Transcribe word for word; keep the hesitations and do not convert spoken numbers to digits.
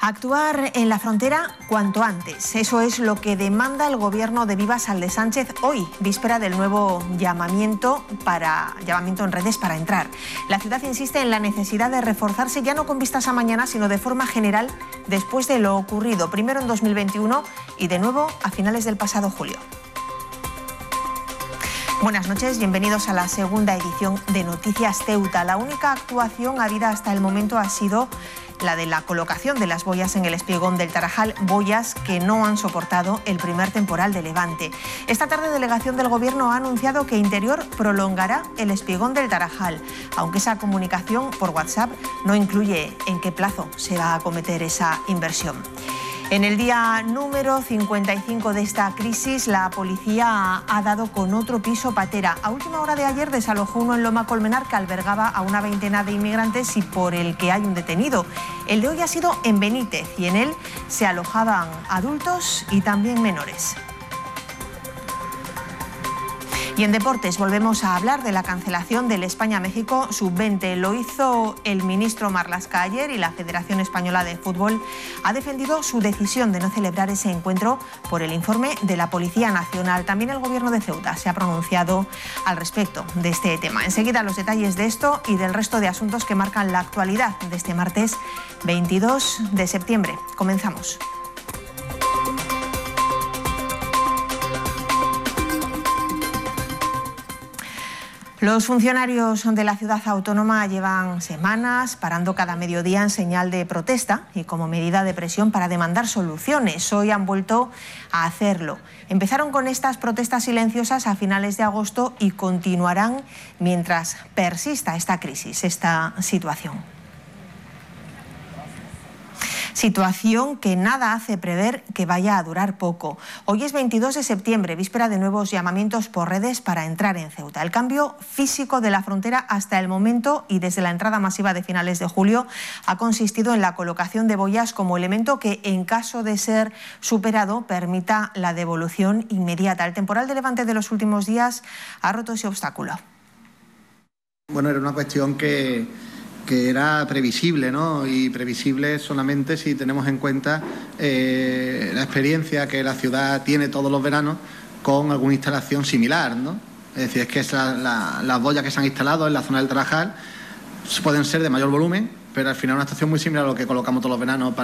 Actuar en la frontera cuanto antes. Eso es lo que demanda el gobierno de Viva-Sal Sánchez hoy, víspera del nuevo llamamiento, para, llamamiento en redes para entrar. La ciudad insiste en la necesidad de reforzarse ya no con vistas a mañana, sino de forma general después de lo ocurrido, primero en dos mil veintiuno y de nuevo a finales del pasado julio. Buenas noches, bienvenidos a la segunda edición de Noticias Ceuta. La única actuación habida hasta el momento ha sido la de la colocación de las boyas en el espigón del Tarajal, boyas que no han soportado el primer temporal de Levante. Esta tarde, delegación del Gobierno ha anunciado que Interior prolongará el espigón del Tarajal, aunque esa comunicación por WhatsApp no incluye en qué plazo se va a acometer esa inversión. En el día número cincuenta y cinco de esta crisis, la policía ha dado con otro piso patera. A última hora de ayer desalojó uno en Loma Colmenar que albergaba a una veintena de inmigrantes y por el que hay un detenido. El de hoy ha sido en Benítez y en él se alojaban adultos y también menores. Y en deportes volvemos a hablar de la cancelación del España-México sub veinte. Lo hizo el ministro Marlaska ayer y la Federación Española de Fútbol ha defendido su decisión de no celebrar ese encuentro por el informe de la Policía Nacional. También el Gobierno de Ceuta se ha pronunciado al respecto de este tema. Enseguida los detalles de esto y del resto de asuntos que marcan la actualidad de este martes veintidós de septiembre. Comenzamos. Los funcionarios de la ciudad autónoma llevan semanas parando cada mediodía en señal de protesta y como medida de presión para demandar soluciones. Hoy han vuelto a hacerlo. Empezaron con estas protestas silenciosas a finales de agosto y continuarán mientras persista esta crisis, esta situación. Situación que nada hace prever que vaya a durar poco. Hoy es veintidós de septiembre, víspera de nuevos llamamientos por redes para entrar en Ceuta. El cambio físico de la frontera hasta el momento y desde la entrada masiva de finales de julio ha consistido en la colocación de boyas como elemento que, en caso de ser superado, permita la devolución inmediata. El temporal de Levante de los últimos días ha roto ese obstáculo. Bueno, era una cuestión que... que era previsible, ¿no? Y previsible solamente si tenemos en cuenta eh, la experiencia que la ciudad tiene todos los veranos con alguna instalación similar, ¿no? Es decir, es que esa, la, las boyas que se han instalado en la zona del Tarajal pueden ser de mayor volumen, pero al final una estación muy similar a lo que colocamos todos los veranos para